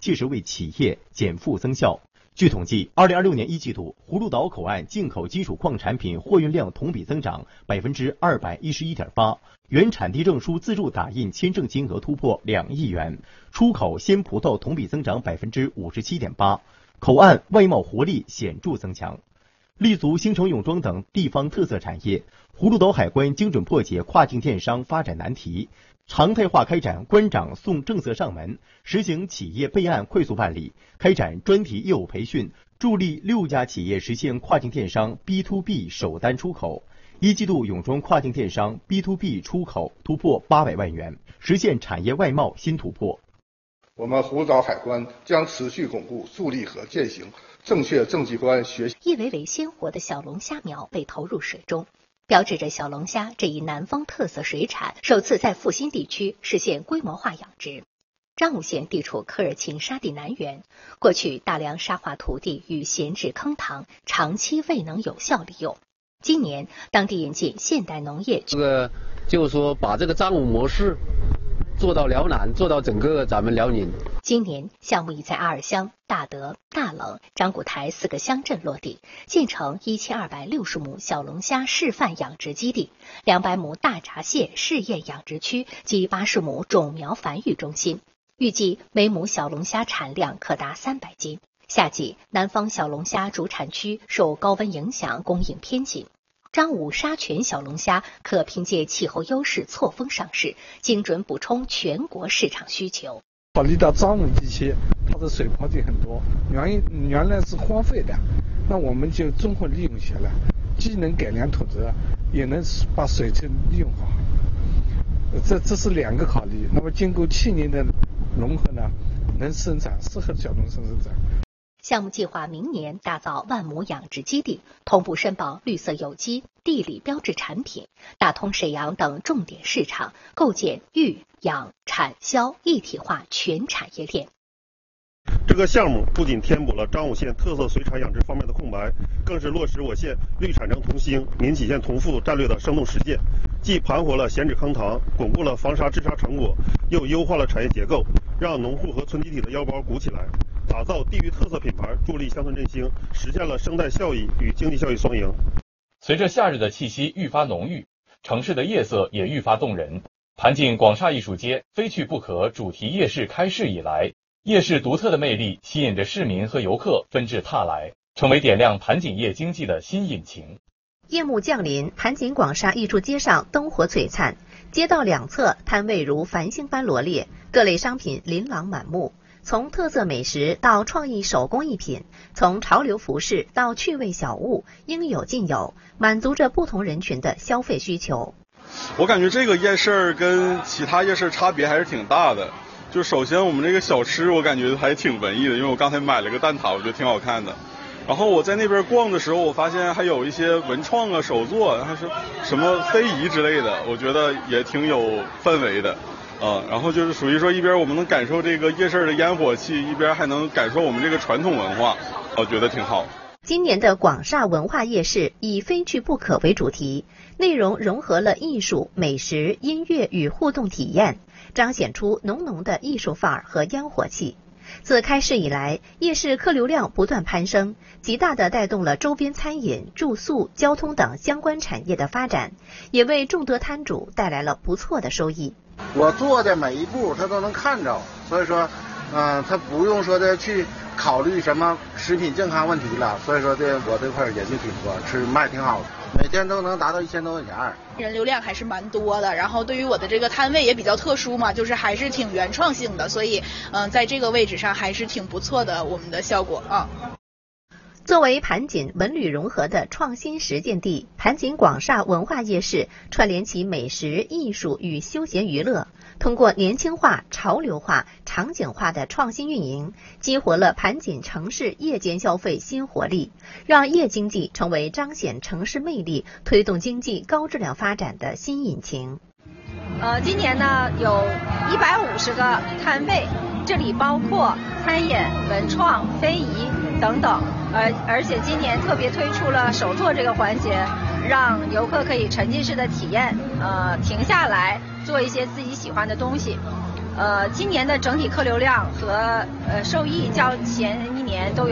切实为企业减负增效。据统计，2026年1季度，葫芦岛口岸进口基础矿产品货运量同比增长211.8%，原产地证书自助打印签证金额突破2亿元，出口鲜葡萄同比增长57.8%，口岸外贸活力显著增强。立足新城泳装等地方特色产业，葫芦岛海关精准破解跨境电商发展难题，常态化开展关长送政策上门，实行企业备案快速办理，开展专题业务培训，助力6家企业实现跨境电商 B2B 首单出口。1季度泳装跨境电商 B2B 出口突破800万元，实现产业外贸新突破。 我们葫芦岛海关将持续巩固树立和践行正确政绩观学习。 一尾尾鲜活的小龙虾苗被投入水中，标志着小龙虾这一南方特色水产首次在阜新地区实现规模化养殖。彰武县地处科尔沁沙地南缘，过去大量沙化土地与闲置坑塘长期未能有效利用。今年当地引进现代农业， 就是说把这个彰武模式做到辽南，做到整个咱们辽宁。 今年项目已在阿尔乡、大德、大冷、张古台4个乡镇落地，建成1260亩小龙虾示范养殖基地、200亩大闸蟹试验养殖区及80亩种苗繁育中心，预计每亩小龙虾产量可达300斤。夏季南方小龙虾主产区受高温影响，供应偏紧。彰武沙泉小龙虾可凭借气候优势错峰上市，精准补充全国市场需求。 考虑到彰武地区它的水泡地很多，原来是荒废的，那我们就综合利用起来，既能改良土质，也能把水质利用好。这是2个考虑。那么经过7年的融合呢，能生产适合小农生产。 项目计划明年打造10000亩养殖基地，同步申报绿色有机、地理标志产品，打通沈阳等重点市场，构建育、养、产、销一体化全产业链。 这个项目不仅填补了彰武县特色水产养殖方面的空白，更是落实我县绿产政同兴、民企县同富战略的生动实践，既盘活了闲置坑塘，巩固了防沙治沙成果，又优化了产业结构，让农户和村集体的腰包鼓起来，打造地域特色品牌，助力乡村振兴，实现了生态效益与经济效益双赢。 随着夏日的气息愈发浓郁，城市的夜色也愈发动人。盘锦广厦艺术街非去不可主题夜市开市以来，夜市独特的魅力吸引着市民和游客纷至沓来，成为点亮盘锦夜经济的新引擎。 夜幕降临，盘锦广厦艺术街上灯火璀璨，街道两侧摊位如繁星般罗列，各类商品琳琅满目。从特色美食到创意手工艺品，从潮流服饰到趣味小物，应有尽有，满足着不同人群的消费需求。 我感觉这个夜市跟其他夜市差别还是挺大的。就首先我们这个小吃，我感觉还挺文艺的，因为我刚才买了个蛋挞，我觉得挺好看的。然后我在那边逛的时候，我发现还有一些文创啊、手作，还是什么非遗之类的，我觉得也挺有氛围的。然后就是属于说，一边我们能感受这个夜市的烟火气，一边还能感受我们这个传统文化，我觉得挺好。 今年的广厦文化夜市以非去不可为主题，内容融合了艺术、美食、音乐与互动体验，彰显出浓浓的艺术范儿和烟火气。自开市以来，夜市客流量不断攀升，极大地带动了周边餐饮、住宿、交通等相关产业的发展，也为众多摊主带来了不错的收益。 我做的每一步他都能看着，所以说他不用说的去考虑什么食品健康问题了，所以说我这块也就挺多，吃卖挺好的，每天都能达到1000多块钱。 人流量还是蛮多的，然后对于我的这个摊位也比较特殊嘛，就是还是挺原创性的，所以在这个位置上还是挺不错的，我们的效果啊。 作为盘锦文旅融合的创新实践地，盘锦广厦文化夜市串联起美食、艺术与休闲娱乐，通过年轻化、潮流化、场景化的创新运营，激活了盘锦城市夜间消费新活力，让夜经济成为彰显城市魅力、推动经济高质量发展的新引擎。 今年呢有150个摊位，这里包括餐饮、文创、非遗等等，而且今年特别推出了手作这个环节，让游客可以沉浸式的体验，停下来做一些自己喜欢的东西。 今年的整体客流量和收益较前一年都有